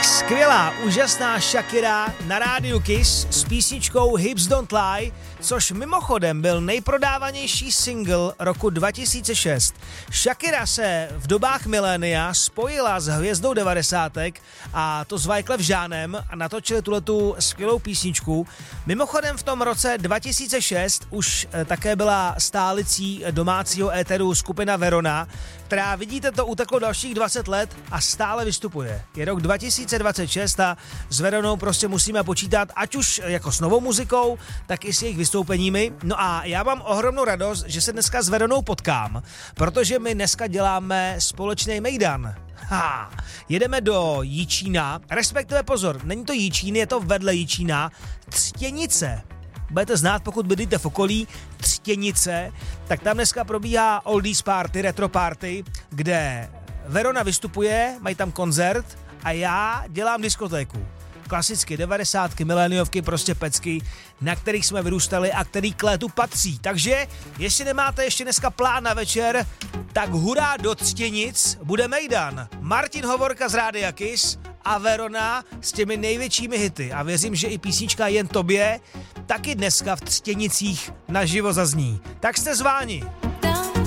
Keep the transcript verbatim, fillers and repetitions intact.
Skvělá, úžasná Shakira na rádiu Kiss s písničkou Hips Don't Lie, což mimochodem byl nejprodávanější single roku dva tisíce šest. Shakira se v dobách milénia spojila s hvězdou devadesátek a to s Wyclef Jeanem a natočili tuhletu skvělou písničku. Mimochodem v tom roce dva tisíce šest už také byla stálicí domácího éteru skupina Verona, která, vidíte, to uteklo dalších dvacet let a stále vystupuje. Je rok dva tisíce dvacet šest a s Veronou prostě musíme počítat, ať už jako s novou muzikou, tak i s jejich vystoupeními. No a já mám ohromnou radost, že se dneska s Veronou potkám, protože my dneska děláme společný mejdan. Ha, jedeme do Jičína, respektive pozor, není to Jičín, je to vedle Jičína, Třtěnice. Budete znát, pokud bydlíte v okolí Třtěnice, tak tam dneska probíhá oldies party, retro party, kde Verona vystupuje, mají tam koncert a já dělám diskotéku. Klasicky devadesátky, miléniovky, prostě pecky, na kterých jsme vyrůstali a který k létu patří. Takže, jestli nemáte ještě dneska plán na večer, tak hurá do Třtěnic, bude mejdan. Martin Hovorka z Rádia Kiss a Verona s těmi největšími hity. A věřím, že i písnička Jen tobě taky dneska v Třtěnicích naživo zazní. Tak jste zváni.